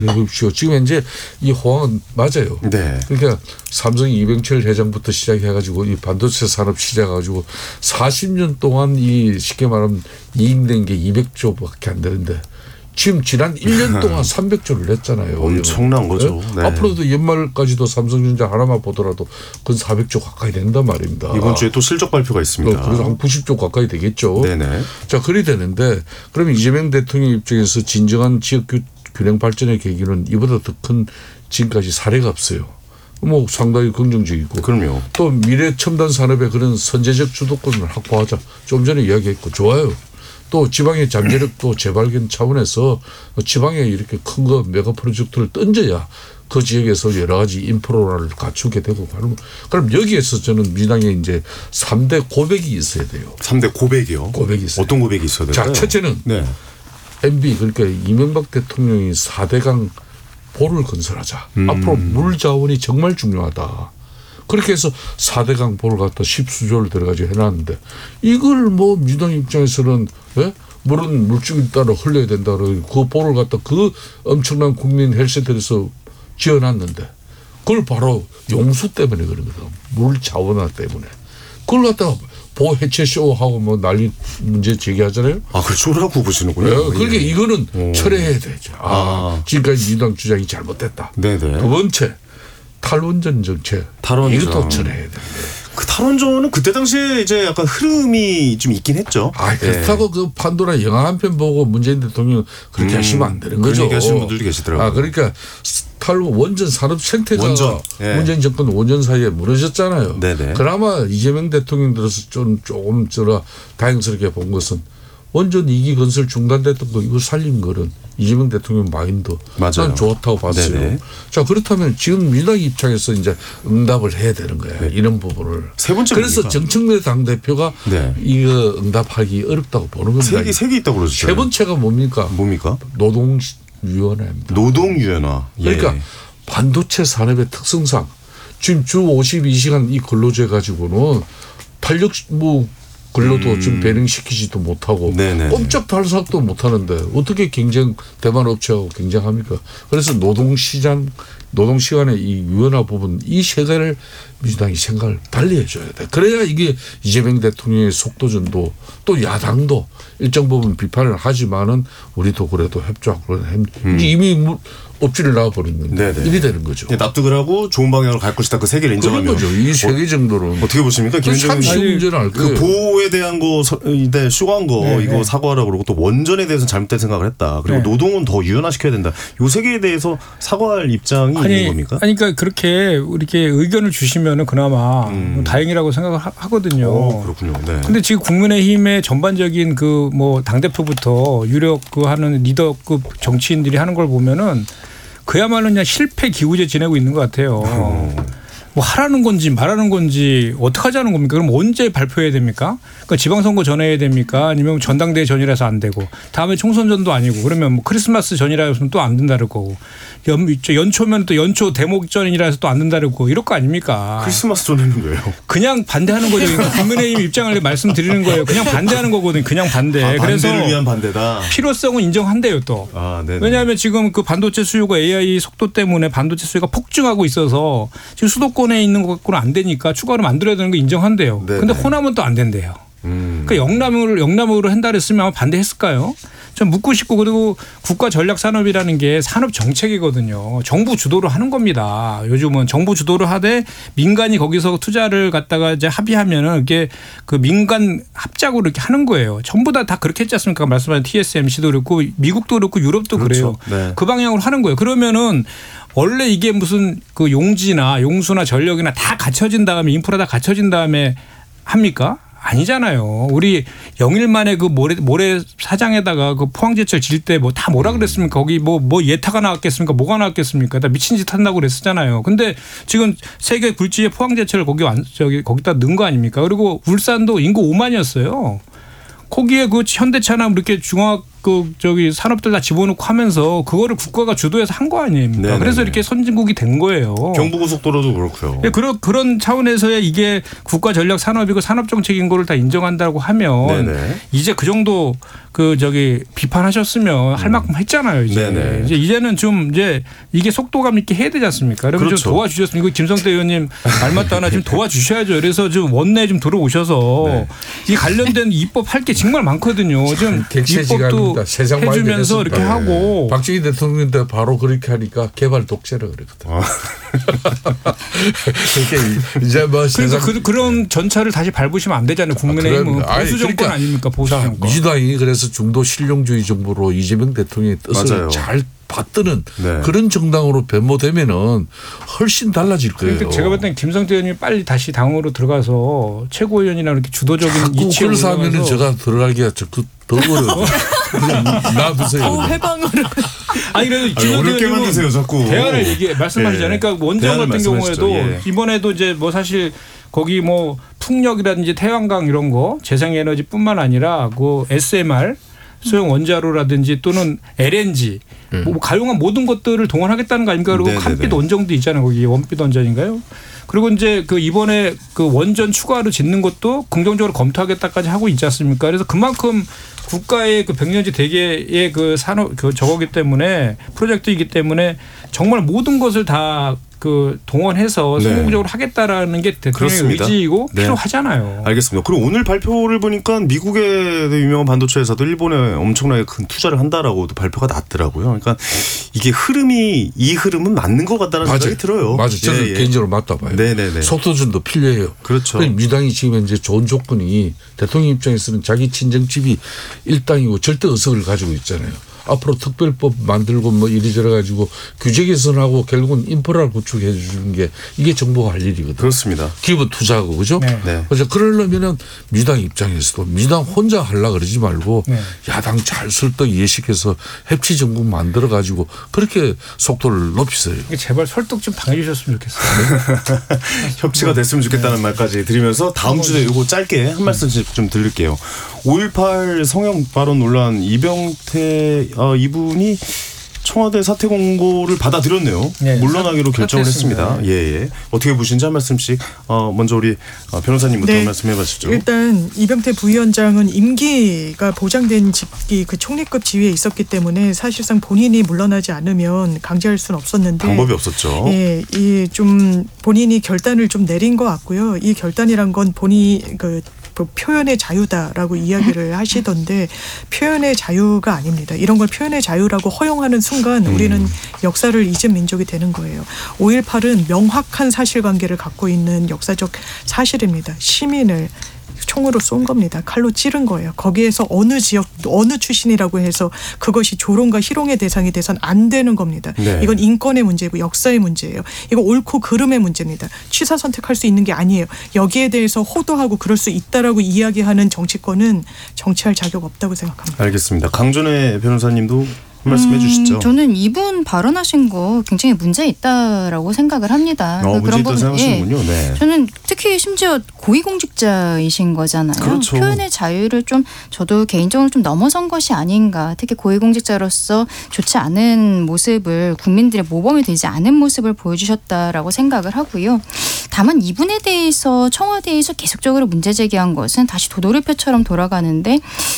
지금 이제 이 호황은 맞아요. 네. 그러니까 삼성 이병철 회장부터 시작해가지고 이 반도체 산업 시작해가지고 40년 동안 이 쉽게 말하면 이익낸 게 200조밖에 안 되는데 지금 지난 1년 동안 300조를 냈잖아요. 엄청난 거죠. 네? 네. 앞으로도 연말까지도 삼성전자 하나만 보더라도 그건 400조 가까이 된단 말입니다. 이번 주에 또 실적 발표가 있습니다. 그래서 한 90조 가까이 되겠죠. 네네. 자, 그리 되는데 그러면 이재명 대통령 입장에서 진정한 지역 균형 발전의 계기는 이보다 더 큰 지금까지 사례가 없어요. 뭐 상당히 긍정적이고. 그럼요. 또 미래 첨단 산업의 그런 선제적 주도권을 확보하자. 좀 전에 이야기했고 좋아요. 또 지방의 잠재력도 재발견 차원에서 지방에 이렇게 큰 거 메가 프로젝트를 던져야 그 지역에서 여러 가지 인프라를 갖추게 되고 그럼 여기에서 저는 민주당에 이제 3대 고백이 있어야 돼요. 3대 고백이요? 고백이 있어요. 어떤 고백이 있어야 될까요? 자, 첫째는 네. MB 그러니까 이명박 대통령이 4대강 보를 건설하자. 앞으로 물 자원이 정말 중요하다. 그렇게 해서 4대강 보를 갖다 10수조를 들어가지고 해놨는데 이걸 뭐 민주당 입장에서는 왜? 물은 물줄기 따라 흘려야 된다. 그 보를 갖다 그 엄청난 국민 헬스센터에서 지어놨는데 그걸 바로 용수 때문에 그런 거다. 물 자원화 때문에. 그걸 갖다가 보 해체 쇼하고 뭐 난리 문제 제기하잖아요. 아, 그 쇼라고 보시는군요. 네, 그러니까 예. 이거는 철회해야 되죠. 지금까지 민주당 주장이 잘못됐다. 네네. 두 번째 탈원전 정책. 탈원전. 이것도 철회해야 됩니다. 그 탈원전은 그때 당시에 이제 약간 흐름이 좀 있긴 했죠. 아, 그렇다고 그 판도라 영화 한 편 보고 문재인 대통령 그렇게 하시면 안 되는 거죠. 그렇게 하시는 분들도 계시더라고요. 아, 그러니까 원전 산업 생태가 예. 문재인 정권 5년 사이에 무너졌잖아요. 네네. 그나마 이재명 대통령 들어서 조금 다행스럽게 본 것은 원전 2기 건설 중단됐던 거 이거 살린 거는 이재명 대통령 마인드 맞아요. 난 좋았다고 봤어요. 네네. 자, 그렇다면 지금 민주당 입장에서 이제 응답을 해야 되는 거예요. 네. 이런 부분을. 세 번째 그래서 뭡니까? 정청래 당대표가 네. 이거 응답하기 어렵다고 보는 겁니다. 세 개 있다고 그러죠. 세 번째가 뭡니까? 뭡니까? 노동위원회입니다. 노동유연화. 그러니까 예. 반도체 산업의 특성상 지금 주 52시간 이 근로제 가지고는 탄력 뭐 근로도 좀 배령시키지도 못하고 네네. 꼼짝달싹도 못하는데 어떻게 대만 업체하고 경쟁합니까? 그래서 노동시간의 이 유연화 부분 이 세 개를 민주당이 생각을 달리 해줘야 돼. 그래야 이게 이재명 대통령의 속도전도 또 야당도 일정 부분 비판을 하지만은 우리도 그래도 협조하고 이미 업지를 나와버린 네네. 일이 되는 거죠. 납득을 하고 좋은 방향으로 갈 것이다. 그 세 개를 인정하면. 그런 거죠. 이 세 개 정도는. 어떻게 보십니까? 참 쉬운 문제는 알 거예요. 그 보호에 대한 거, 쇼한 거 네, 이거 사과하라고 그러고 또 원전에 대해서는 잘못된 생각을 했다. 그리고 네. 노동은 더 유연화시켜야 된다. 요 세 개에 대해서 사과할 입장이 있는 겁니까? 아니, 그러니까 그렇게 이렇게 의견을 주시면은 그나마 다행이라고 생각을 하거든요. 그렇군요. 네. 근데 지금 국민의힘의 전반적인 그 뭐 당대표부터 유력 그 하는 리더급 정치인들이 하는 걸 보면은 그야말로 그냥 실패 기우제 지내고 있는 것 같아요. 뭐 하라는 건지 말하는 건지 어떻게 하자는 겁니까? 그럼 언제 발표해야 됩니까? 그러니까 지방선거 전에 해야 됩니까? 아니면 전당대회 전이라서 안 되고 다음에 총선전도 아니고 그러면 뭐 크리스마스 전이라서 또 안 된다 그러고 연초면 또 연초 대목 전이라서 또 안 된다 그러고 이럴 거 아닙니까? 크리스마스 전에는 왜요? 그냥 반대하는 거죠. 그러니까 국민의힘 입장을 말씀드리는 거예요. 그냥 반대하는 거거든요. 그냥 반대. 그래서 반대를 위한 반대다. 필요성은 인정한대요 또. 왜냐하면 지금 그 반도체 수요가 AI 속도 때문에 반도체 수요가 폭증하고 있어서 지금 수도권에 있는 것 갖고는 안 되니까 추가로 만들어야 되는 거 인정한대요. 그런데 호남은 또 안 된대요. 그러니까 영남으로 한다 그랬으면 아마 반대했을까요? 좀 묻고 싶고 그리고 국가 전략 산업이라는 게 산업 정책이거든요. 정부 주도로 하는 겁니다. 요즘은 정부 주도로 하되 민간이 거기서 투자를 갖다가 이제 합의하면은 이게 그 민간 합작으로 이렇게 하는 거예요. 전부 다 그렇게 했지 않습니까? 말씀하신 TSMC도 그렇고 미국도 그렇고 유럽도 그렇죠. 그래요. 네. 그 방향으로 하는 거예요. 그러면은 원래 이게 무슨 그 용지나 용수나 전력이나 다 갖춰진 다음에 인프라 다 갖춰진 다음에 합니까? 아니잖아요. 우리 영일 만에 그 모래 사장에다가 그 포항제철 질 때 뭐 다 뭐라 그랬습니까? 거기 뭐 예타가 나왔겠습니까? 뭐가 나왔겠습니까? 다 미친 짓 한다고 그랬었잖아요. 근데 지금 세계 굴지의 포항제철을 거기다 넣은 거 아닙니까? 그리고 울산도 인구 5만이었어요. 거기에 그 현대차나 이렇게 중화학 산업들 다 집어넣고 하면서 그거를 국가가 주도해서 한 거 아닙니까? 네네네. 그래서 이렇게 선진국이 된 거예요. 경부고속도로도 그렇고요. 그런 차원에서의 이게 국가 전략 산업이고 산업 정책인 거를 다 인정한다고 하면 네네. 이제 그 정도 비판하셨으면 할 만큼 했잖아요. 이제는 좀 이제 이게 속도감 있게 해야 되지 않습니까? 그러면 그렇죠. 좀 도와주셨으면 이거 김성태 의원님 말 맞다 하나 좀 도와주셔야죠. 그래서 좀 원내에 좀 들어오셔서 이 관련된 입법 할 게 정말 많거든요. 좀 입법도 해주면서 이렇게 하고. 박정희 대통령 때 바로 그렇게 하니까 개발 독재라 그랬거든요. 이제 뭐 그러니까 그런 전차를 다시 밟으시면 안 되잖아요. 국민의힘은 보수 정권 아닙니까? 보수 정권. 민주당이 그래서 중도 실용주의 정부로 이재명 대통령의 뜻을 맞아요. 잘 받드는 그런 정당으로 변모되면은 훨씬 달라질 거예요. 그러니까 제가 볼 때는 김성태 의원님이 빨리 다시 당으로 들어가서 최고위원이나 이렇게 주도적인 이치에 그걸 사면은 제가 들어가기가 더 어려워요. 놔두세요. 해방으로. 아니 그래도 어렵게 만드세요 자꾸. 대안을 말씀하시잖아요. 그러니까 원전 같은 경우에도 이번에도 이제 뭐 사실 거기 뭐 풍력이라든지 태양광 이런 거 재생에너지뿐만 아니라 그 SMR 소형 원자로라든지 또는 LNG 뭐 가용한 모든 것들을 동원하겠다는 거 아닙니까? 그리고 칸빛 원정도 있잖아요. 거기 원빛 원전인가요? 그리고 이제 이번에 원전 추가로 짓는 것도 긍정적으로 검토하겠다까지 하고 있지 않습니까? 그래서 그만큼 국가의 100년지 대계의 산업 저거기 때문에 프로젝트이기 때문에 정말 모든 것을 다 동원해서 성공적으로 하겠다라는 게 대통령의 의지이고 필요하잖아요. 알겠습니다. 그리고 오늘 발표를 보니까 미국의 유명한 반도체 회사도 일본에 엄청나게 큰 투자를 한다라고도 발표가 났더라고요. 그러니까 이게 이 흐름은 맞는 것 같다는 생각이 들어요. 맞아요. 저는 개인적으로 맞다 봐요. 네네네. 속도전도 필요해요. 그렇죠. 민주당이 지금 현재 좋은 조건이 대통령 입장에서는 자기 친정집이 일당이고 절대 의석을 가지고 있잖아요. 앞으로 특별법 만들고 뭐 이리저리 가지고 규제 개선하고 결국은 인프라를 구축해 주는 게 이게 정부가 할 일이거든요. 그렇습니다. 기본 투자고 그죠? 네. 그래서 그러려면은 민주당 입장에서도 민주당 혼자 하려고 그러지 말고 야당 잘 설득 예식해서 협치 정국 만들어 가지고 그렇게 속도를 높이세요. 제발 설득 좀 당해 주셨으면 좋겠어요. 협치가 됐으면 좋겠다는 말까지 드리면서 다음 주에 이거 짧게 한 말씀씩 좀 드릴게요. 5.18 성형 발언 논란 이병태 이분이 청와대 사퇴 공고를 받아들였네요. 물러나기로 결정을 했습니다. 예. 어떻게 보시는지 한 말씀씩 먼저 우리 변호사님부터 말씀해 보시죠. 일단 이병태 부위원장은 임기가 보장된 직기 총리급 지위에 있었기 때문에 사실상 본인이 물러나지 않으면 강제할 수는 없었는데 방법이 없었죠. 예, 이 본인이 결단을 좀 내린 것 같고요. 이 결단이란 건 본인이 표현의 자유다라고 이야기를 하시던데 표현의 자유가 아닙니다. 이런 걸 표현의 자유라고 허용하는 순간 우리는 역사를 잊은 민족이 되는 거예요. 5.18은 명확한 사실관계를 갖고 있는 역사적 사실입니다. 시민을 총으로 쏜 겁니다. 칼로 찌른 거예요. 거기에서 어느 지역 어느 출신이라고 해서 그것이 조롱과 희롱의 대상이 돼선 안 되는 겁니다. 이건 인권의 문제고 역사의 문제예요. 이거 옳고 그름의 문제입니다. 취사 선택할 수 있는 게 아니에요. 여기에 대해서 호도하고 그럴 수 있다라고 이야기하는 정치권은 정치할 자격 없다고 생각합니다. 알겠습니다. 강준혜 변호사님도 말씀해 주시죠. 저는 이분 발언하신 거 굉장히 문제 있다라고 생각을 합니다. 문제 있다고 생각하시는군요. 네. 저는 특히 심지어 고위공직자이신 거잖아요. 그렇죠. 표현의 자유를 좀 저도 개인적으로 좀 넘어선 것이 아닌가. 특히 고위공직자로서 좋지 않은 모습을 국민들의 모범이 되지 않은 모습을 보여주셨다라고 생각을 하고요. 다만 이분에 대해서 청와대에서 계속적으로 문제 제기한 것은 다시 도돌이표처럼 돌아가는데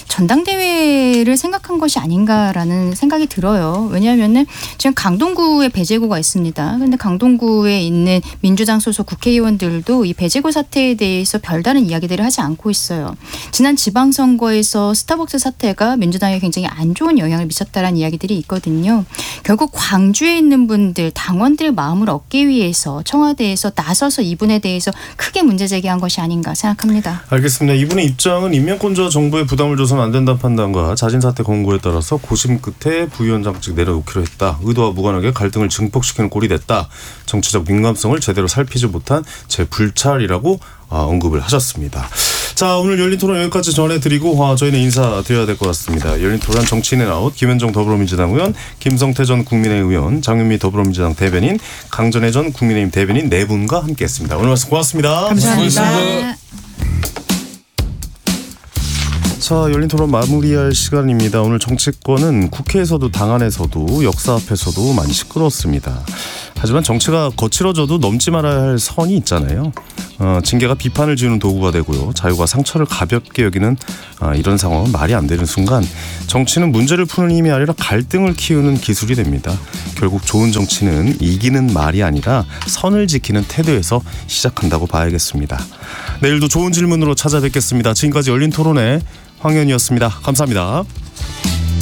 전당대회를 생각한 것이 아닌가라는 생각이 들어요. 왜냐하면은 지금 강동구에 배제구가 있습니다. 그런데 강동구에 있는 민주당 소속 국회의원들도 이 배제구 사태에 대해서 별다른 이야기들을 하지 않고 있어요. 지난 지방선거에서 스타벅스 사태가 민주당에 굉장히 안 좋은 영향을 미쳤다라는 이야기들이 있거든요. 결국 광주에 있는 분들, 당원들 마음을 얻기 위해서 청와대에서 나서서 이분에 대해서 크게 문제 제기한 것이 아닌가 생각합니다. 알겠습니다. 이분의 입장은 인명권자와 정부에 부담을 줘서는 안 된다는 판단과 자진 사퇴 권고에 따라서 고심 끝에 부위원장직 내려놓기로 했다. 의도와 무관하게 갈등을 증폭시키는 꼴이 됐다. 정치적 민감성을 제대로 살피지 못한 제 불찰이라고 언급을 하셨습니다. 자, 오늘 열린 토론 여기까지 전해드리고 저희는 인사드려야 될 것 같습니다. 열린 토론 정치인의 아웃 김현정 더불어민주당 의원, 김성태 전 국민의힘 의원, 장윤미 더불어민주당 대변인, 강전혜 전 국민의힘 대변인 네 분과 함께했습니다. 오늘 말씀 고맙습니다. 감사합니다. 고맙습니다. 자, 열린 토론 마무리할 시간입니다. 오늘 정치권은 국회에서도 당 안에서도 역사 앞에서도 많이 시끄러웠습니다. 하지만 정치가 거칠어져도 넘지 말아야 할 선이 있잖아요. 징계가 비판을 지우는 도구가 되고요. 자유가 상처를 가볍게 여기는 이런 상황은 말이 안 되는 순간 정치는 문제를 푸는 힘이 아니라 갈등을 키우는 기술이 됩니다. 결국 좋은 정치는 이기는 말이 아니라 선을 지키는 태도에서 시작한다고 봐야겠습니다. 내일도 좋은 질문으로 찾아뵙겠습니다. 지금까지 열린 토론의 황현이었습니다. 감사합니다.